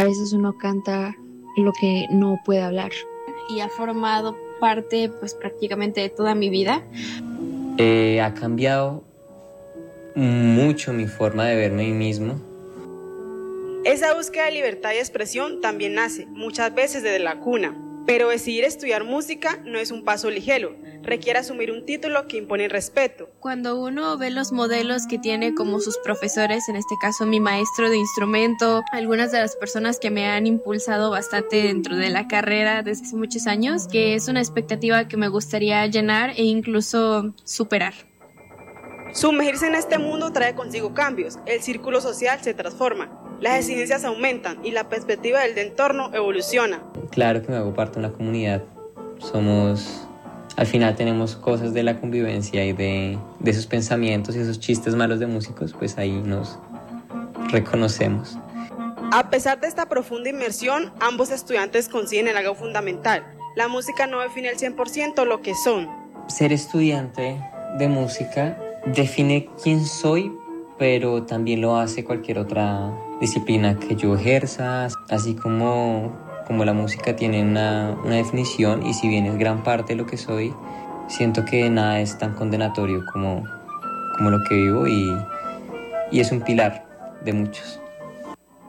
veces uno canta lo que no puede hablar. Y ha formado parte pues prácticamente de toda mi vida. Ha cambiado mucho mi forma de verme a mí mismo. Esa búsqueda de libertad y expresión también nace, muchas veces desde la cuna, pero decidir estudiar música no es un paso ligero, requiere asumir un título que impone respeto. Cuando uno ve los modelos que tiene como sus profesores, en este caso mi maestro de instrumento, algunas de las personas que me han impulsado bastante dentro de la carrera desde hace muchos años, que es una expectativa que me gustaría llenar e incluso superar. Sumergirse en este mundo trae consigo cambios, el círculo social se transforma, las exigencias aumentan y la perspectiva del entorno evoluciona. Claro que me hago parte de una comunidad, al final tenemos cosas de la convivencia y de esos pensamientos y esos chistes malos de músicos, pues ahí nos reconocemos. A pesar de esta profunda inmersión, ambos estudiantes coinciden en algo fundamental, la música no define al 100% lo que son. Ser estudiante de música define quién soy, pero también lo hace cualquier otra disciplina que yo ejerza, así como la música tiene una definición, y si bien es gran parte de lo que soy, siento que nada es tan condenatorio como lo que vivo, y es un pilar de muchos.